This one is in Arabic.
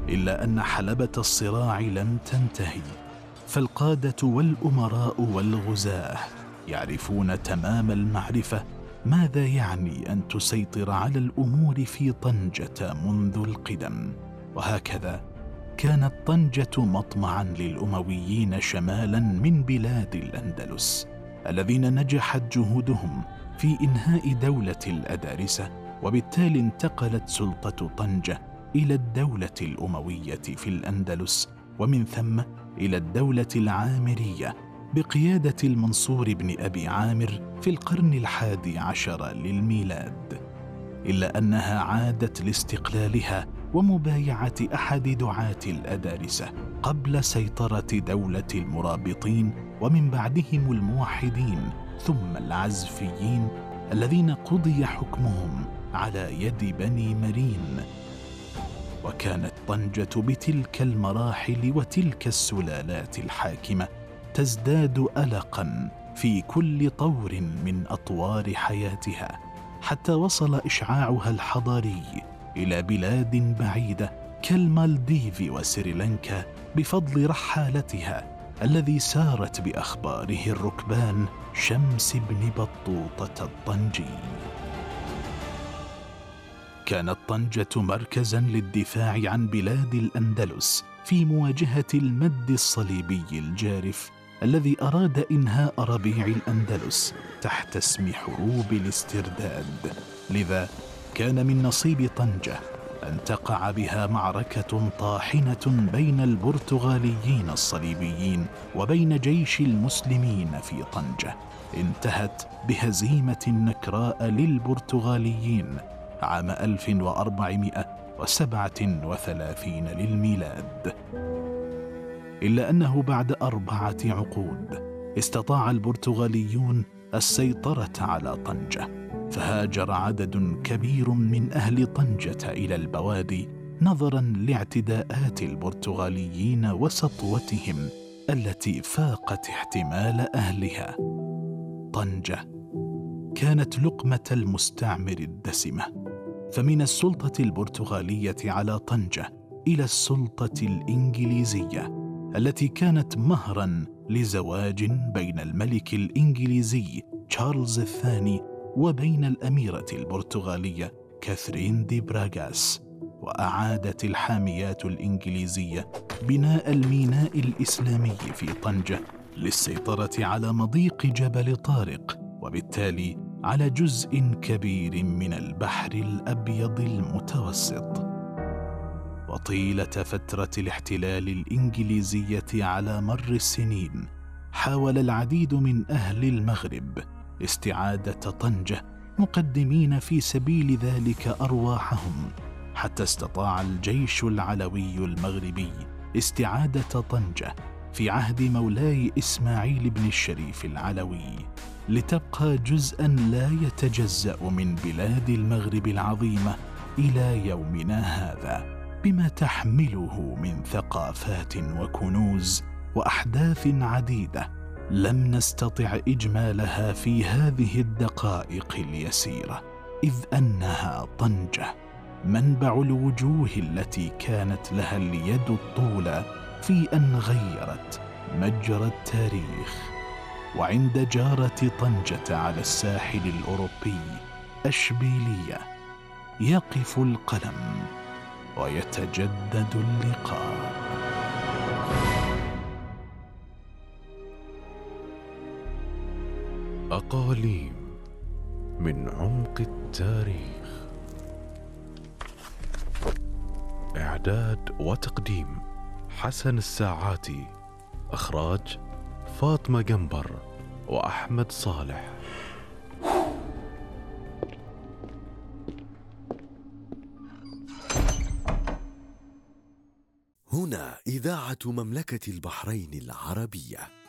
إلا أن حلبة الصراع لم تنتهي، فالقادة والأمراء والغزاة يعرفون تمام المعرفة ماذا يعني أن تسيطر على الأمور في طنجة منذ القدم. وهكذا كانت طنجة مطمعا للأمويين شمالا من بلاد الأندلس، الذين نجحت جهودهم في إنهاء دولة الأدارسة، وبالتالي انتقلت سلطة طنجة إلى الدولة الأموية في الأندلس، ومن ثم إلى الدولة العامرية بقيادة المنصور بن أبي عامر في القرن 11 للميلاد. إلا أنها عادت لاستقلالها ومبايعة أحد دعاة الأدارسة قبل سيطرة دولة المرابطين، ومن بعدهم الموحدين، ثم العزفيين الذين قضي حكمهم على يد بني مرين. وكانت طنجة بتلك المراحل وتلك السلالات الحاكمة تزداد ألقاً في كل طور من أطوار حياتها، حتى وصل إشعاعها الحضاري إلى بلاد بعيدة كالمالديف وسريلانكا بفضل رحالتها الذي سارت بأخباره الركبان شمس بن بطوطة الطنجي. كانت طنجة مركزاً للدفاع عن بلاد الأندلس في مواجهة المد الصليبي الجارف الذي أراد إنهاء ربيع الأندلس تحت اسم حروب الاسترداد. لذا كان من نصيب طنجة أن تقع بها معركة طاحنة بين البرتغاليين الصليبيين وبين جيش المسلمين في طنجة، انتهت بهزيمة نكراء للبرتغاليين عام 1437 للميلاد. إلا أنه بعد 4 عقود استطاع البرتغاليون السيطرة على طنجة، فهاجر عدد كبير من أهل طنجة إلى البوادي نظراً لاعتداءات البرتغاليين وسطوتهم التي فاقت احتمال أهلها. طنجة كانت لقمة المستعمر الدسمة، فمن السلطة البرتغالية على طنجة إلى السلطة الإنجليزية التي كانت مهراً لزواج بين الملك الإنجليزي تشارلز الثاني وبين الأميرة البرتغالية كاثرين دي براغاس. وأعادت الحاميات الإنجليزية بناء الميناء الإسلامي في طنجة للسيطرة على مضيق جبل طارق، وبالتالي على جزء كبير من البحر الأبيض المتوسط. وطيلة فترة الاحتلال الإنجليزية على مر السنين حاول العديد من أهل المغرب استعادة طنجة، مقدمين في سبيل ذلك أرواحهم، حتى استطاع الجيش العلوي المغربي استعادة طنجة في عهد مولاي إسماعيل بن الشريف العلوي، لتبقى جزءاً لا يتجزأ من بلاد المغرب العظيمة إلى يومنا هذا، بما تحمله من ثقافات وكنوز وأحداث عديدة لم نستطع إجمالها في هذه الدقائق اليسيرة، إذ أنها طنجة منبع الوجوه التي كانت لها اليد الطولى في أن غيرت مجرى التاريخ. وعند جارة طنجة على الساحل الأوروبي أشبيلية يقف القلم ويتجدد اللقاء. أقاليم من عمق التاريخ. إعداد وتقديم حسن الساعاتي. إخراج فاطمة جنبر وأحمد صالح. هنا إذاعة مملكة البحرين العربية.